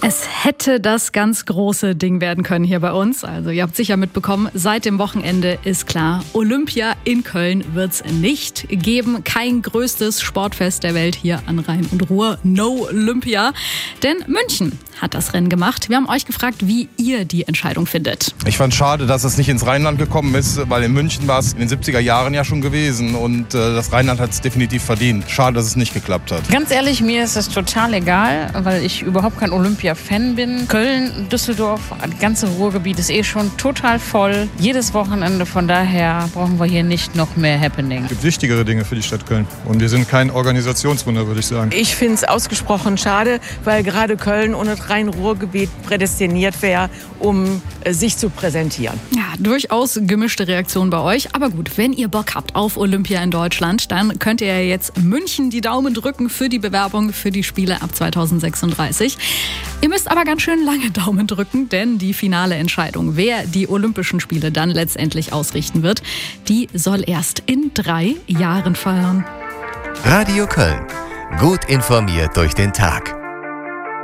Es hätte das ganz große Ding werden können hier bei uns. Also ihr habt sicher mitbekommen, seit dem Wochenende ist klar, Olympia in Köln wird's nicht geben. Kein größtes Sportfest der Welt hier an Rhein und Ruhr. No Olympia. Denn München hat das Rennen gemacht. Wir haben euch gefragt, wie ihr die Entscheidung findet. Ich fand es schade, dass es nicht ins Rheinland gekommen ist, weil in München war es in den 70er Jahren ja schon gewesen. Und das Rheinland hat es definitiv verdient. Schade, dass es nicht geklappt hat. Ganz ehrlich, mir ist es total egal, weil ich überhaupt kein Olympia-Fan bin. Köln, Düsseldorf, das ganze Ruhrgebiet ist schon total voll. Jedes Wochenende, von daher brauchen wir hier nicht noch mehr Happening. Es gibt wichtigere Dinge für die Stadt Köln. Und wir sind kein Organisationswunder, würde ich sagen. Ich finde es ausgesprochen schade, weil gerade Köln und das Rhein-Ruhr-Gebiet prädestiniert wäre, um sich zu präsentieren. Ja, durchaus gemischte Reaktion bei euch. Aber gut, wenn ihr Bock habt auf Olympia in Deutschland, dann könnt ihr ja jetzt München die Daumen drücken für die Bewerbung für die Spiele ab 2036. Ihr müsst aber ganz schön lange Daumen drücken, denn die finale Entscheidung, wer die Olympischen Spiele dann letztendlich ausrichten wird, die soll erst in 3 Jahren fallen. Radio Köln. Gut informiert durch den Tag.